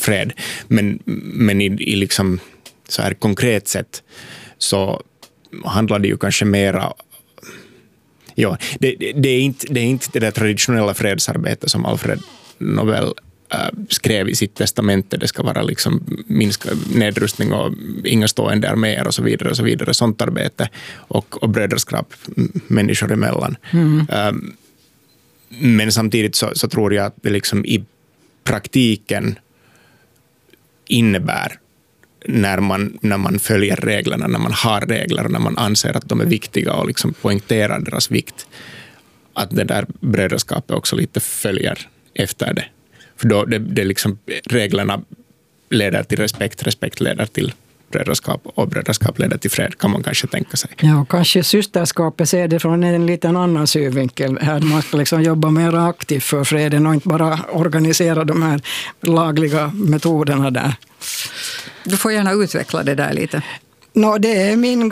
fred. Men i liksom så här konkret sätt så handlar det ju kanske mera. Ja, det är inte det där traditionella fredsarbetet som Alfred Nobel skrev i sitt testamente. Det ska vara liksom minska nedrustning och inga stående arméer och så vidare, sånt arbete och brödraskap människor emellan. Men samtidigt så tror jag att det liksom i praktiken innebär när man följer reglerna, när man har regler, när man anser att de är viktiga och liksom poängterar deras vikt, att det där brödraskapet också lite följer efter det. För då det liksom, reglerna leder till respekt leder till brödraskap och brödraskap leder till fred, kan man kanske tänka sig. Ja, kanske systerskapet ser det från en liten annan synvinkel. Här man ska liksom jobba mer aktivt för freden och inte bara organisera de här lagliga metoderna där. Du får gärna utveckla det där lite. Det är min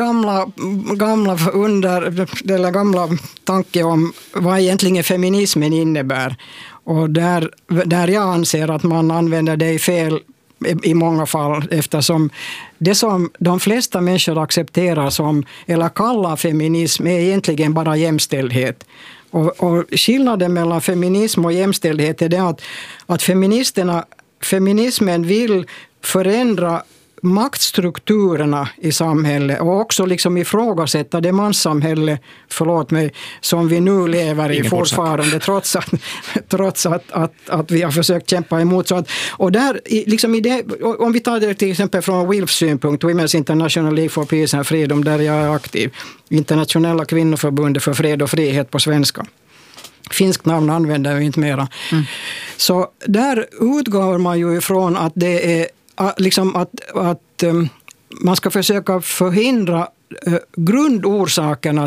gamla tanke om vad egentligen feminismen innebär. Och där jag anser att man använder det i fel i många fall, eftersom det som de flesta människor accepterar som eller kallar feminism är egentligen bara jämställdhet. Och skillnaden mellan feminism och jämställdhet är det att feminismen vill förändra maktstrukturerna i samhället och också liksom ifrågasätta det manssamhälle, som vi nu lever i fortfarande, trots att vi har försökt kämpa emot. Så att, och där, liksom i det, om vi tar det till exempel från WILFs synpunkt, Women's International League for Peace and Freedom, där jag är aktiv, Internationella kvinnoförbundet för fred och frihet på svenska. Finskt namn använder vi inte mera. Så där utgår man ju ifrån att det är liksom att man ska försöka förhindra grundorsakerna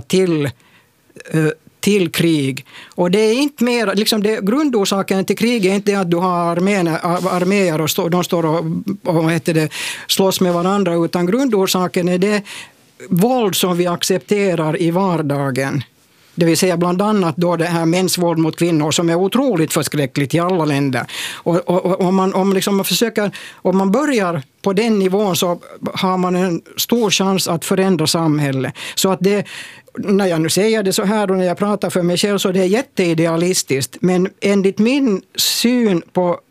till krig. Och det är inte mer, liksom grundorsaken till krig är inte att du har arméer och de står och slåss med varandra, utan grundorsaken är det våld som vi accepterar i vardagen. Det vill säga bland annat då det här mäns våld mot kvinnor som är otroligt förskräckligt i alla länder. Och om man börjar på den nivån så har man en stor chans att förändra samhället. Så att det, när jag nu säger det så här och när jag pratar för mig själv, så det är jätteidealistiskt. Men enligt min syn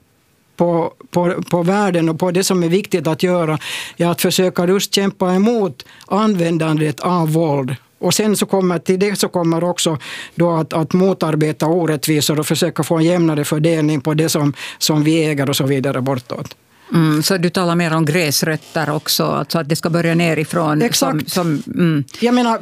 på världen och på det som är viktigt att göra är att försöka just kämpa emot användandet av våld. Och sen så kommer också då att motarbeta orättvisor och försöka få en jämnare fördelning på det som vi äger och så vidare bortåt. Så du talar mer om gräsrötter också, alltså att det ska börja nerifrån. Exakt. Jag menar,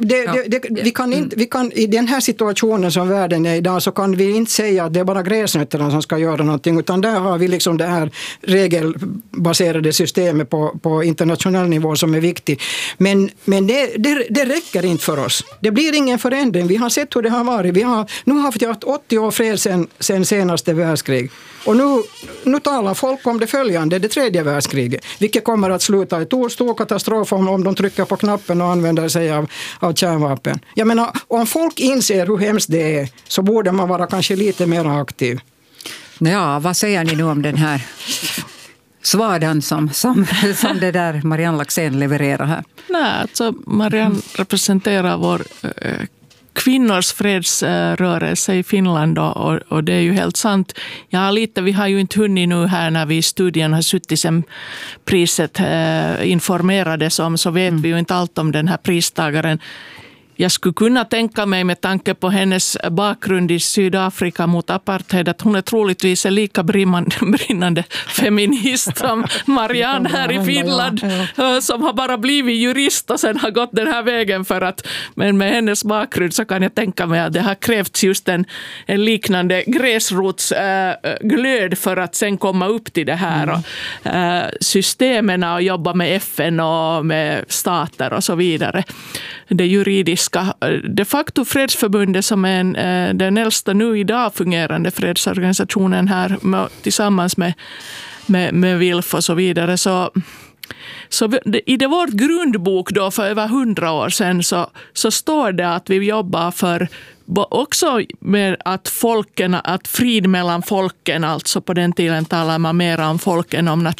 vi kan i den här situationen som världen är idag, så kan vi inte säga att det är bara gräsrötterna som ska göra någonting, utan där har vi liksom det här regelbaserade systemet på internationell nivå som är viktigt. Men det räcker inte för oss. Det blir ingen förändring. Vi har sett hur det har varit. Nu har vi haft 80 år fred sen senaste världskrig. Och nu talar folk om det följande, det tredje världskriget, vilket kommer att sluta i stor katastrof om de trycker på knappen och använder sig av kärnvapen. Jag menar, om folk inser hur hemskt det är, så borde man vara kanske lite mer aktiv. Ja, vad säger ni nu om den här svadan som det där Marianne Laxén levererar här? Nej, alltså Marianne representerar vår kvinnors fredsrörelse i Finland och det är ju helt sant. Vi har ju inte hunnit nu här när vi i studien har suttit sen priset informerades om, så vet vi ju inte allt om den här pristagaren. Jag skulle kunna tänka mig med tanke på hennes bakgrund i Sydafrika mot apartheid att hon är troligtvis lika brinnande feminist som Marianne här i Finland, som har bara blivit jurist och sen har gått den här vägen men med hennes bakgrund så kan jag tänka mig att det har krävts just en liknande gräsrotsglöd för att sen komma upp till det här systemen och jobba med FN och med stater och så vidare. Det juridiska. De facto Fredsförbundet som är den äldsta nu idag fungerande fredsorganisationen här tillsammans med WILF och så vidare. Så i vårt grundbok då för över 100 år sedan så står det att vi jobbar för också med att frid mellan folken, alltså på den tiden talar man mer om folken